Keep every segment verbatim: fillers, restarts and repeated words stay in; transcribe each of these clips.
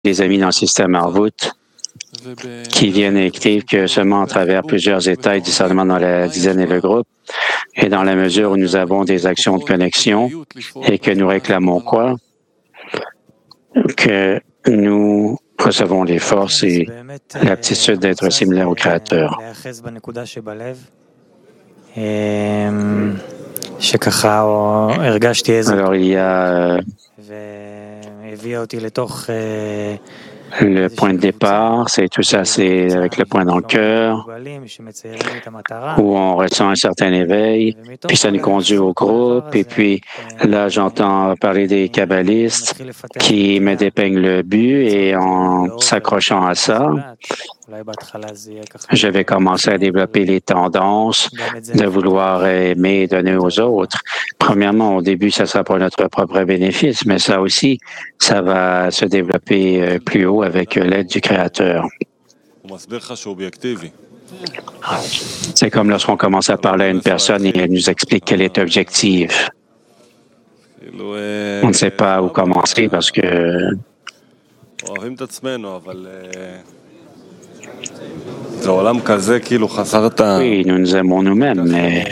des amis dans le système Arvut qui viennent et écrivent que seulement à travers plusieurs états et discernement dans la dizaine et le groupe, et dans la mesure où nous avons des actions de connexion et que nous réclamons quoi? Que nous recevons les forces et l'aptitude d'être similaires au Créateur. Alors il y a euh, le point de départ, c'est tout ça, c'est avec le point dans le cœur, où on ressent un certain éveil, puis ça nous conduit au groupe, et puis là, j'entends parler des kabbalistes qui me dépeignent le but, et en s'accrochant à ça, je vais commencer à développer les tendances de vouloir aimer et donner aux autres. Premièrement, au début, ça sera pour notre propre bénéfice, mais ça aussi, ça va se développer plus haut avec l'aide du Créateur. C'est comme lorsqu'on commence à parler à une personne et elle nous explique qu'elle est objective. On ne sait pas où commencer parce que oui, nous nous aimons nous-mêmes, mais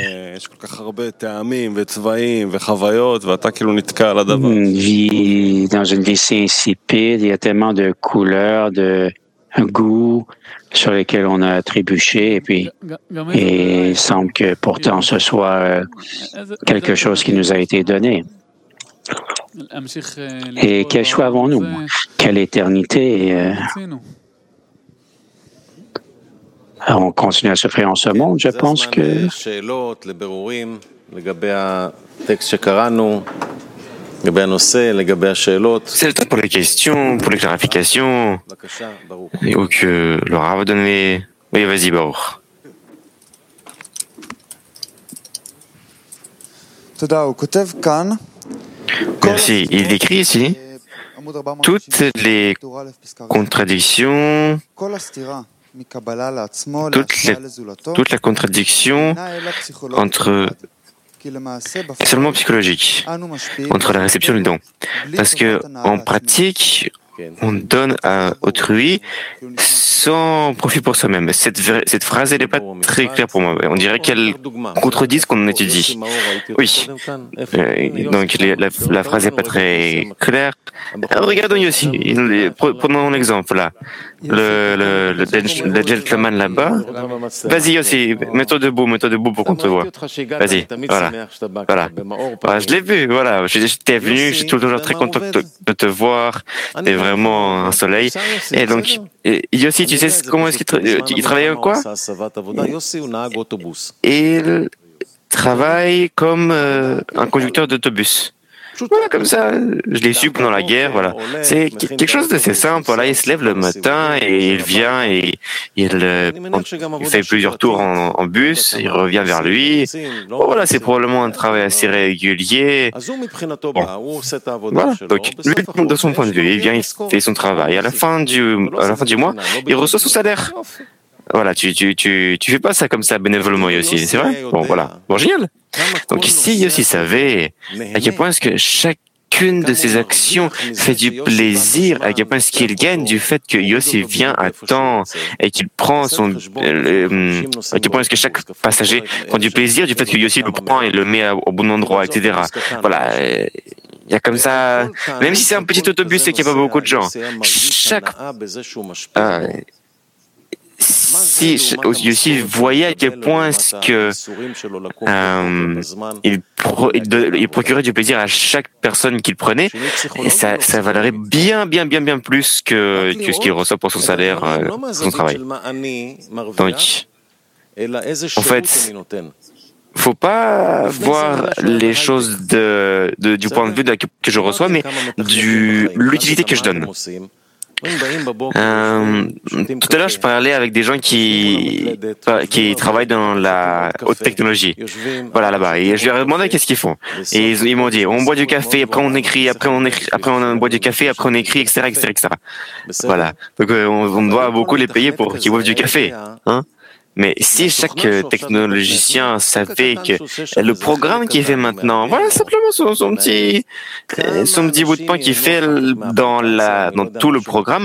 une vie, dans une vie si insipide, il y a tellement de couleurs, de goûts sur lesquels on a trébuché, et puis et il semble que pourtant ce soit quelque chose qui nous a été donné. Et quel choix avons-nous? Quelle éternité? euh, On continue à souffrir en ce monde, je pense que c'est le temps pour les questions, pour les clarifications, ou que le Rav va donner. Oui, vas-y, Baruch. Merci. Il écrit ici toutes les contradictions, toute, les, toute la contradiction entre est seulement psychologique, entre la réception et le don. Parce que en pratique, on donne à autrui sans profit pour soi-même. Cette, cette phrase, elle n'est pas très claire pour moi. On dirait qu'elle contredit ce qu'on étudie. Oui. Euh, donc les, la, la phrase n'est pas très claire. Alors, regardons aussi. Prenons l'exemple là. Le, le, le, le gentleman là-bas. Vas-y aussi, mets-toi debout, mets-toi debout pour qu'on te voit. Vas-y, voilà. Voilà. Voilà, je l'ai vu, voilà. J'étais venu, je suis toujours très content de te, de te voir. T'es vraiment un soleil. Et donc, Yossi, tu sais comment est-ce qu'il tra il travaille quoi? Il travaille comme euh, un conducteur d'autobus. Voilà, comme ça, je l'ai su pendant la guerre, voilà. C'est quelque chose d'assez simple, voilà, il se lève le matin et il vient et il, euh, il fait plusieurs tours en, en bus, il revient vers lui. Bon, voilà, c'est probablement un travail assez régulier. Bon. Voilà, donc, lui, de son point de vue, il vient, il fait son travail. À la fin du, à la fin du mois, il reçoit son salaire. Voilà, tu, tu, tu, tu fais pas ça comme ça bénévolement aussi, c'est vrai? Bon, voilà. Bon, génial. Donc ici, Yossi savait à quel point est-ce que chacune de ses actions fait du plaisir, à quel point est-ce qu'il gagne du fait que Yossi vient à temps et qu'il prend son... Euh, à quel point est-ce que chaque passager prend du plaisir du fait que Yossi le prend et le met au bon endroit, et cetera. Voilà. Il y a comme ça, même si c'est un petit autobus et qu'il n'y a pas beaucoup de gens, chaque... Euh, si Yossi voyait à quel point est-ce que euh, il, pro, il, de, il procurait du plaisir à chaque personne qu'il prenait, et ça, ça valerait bien, bien, bien, bien plus que, que ce qu'il reçoit pour son salaire, euh, pour son travail. Donc, en fait, faut pas voir les choses de, de, du point de vue de la, que je reçois, mais de l'utilité que je donne. Euh, tout à l'heure, je parlais avec des gens qui qui travaillent dans la haute technologie. Voilà, là-bas. Et je leur ai demandé qu'est-ce qu'ils font. Et ils, ils m'ont dit, on boit du café, après on écrit, après on écrit, après on boit du café, après on écrit, et cetera, et cetera, et cetera. Voilà. Donc on, on doit beaucoup les payer pour qu'ils boivent du café, hein. Mais si chaque technologicien savait que le programme qu'il fait maintenant, voilà simplement son, son petit, son petit bout de pain qu'il fait dans la, dans tout le programme,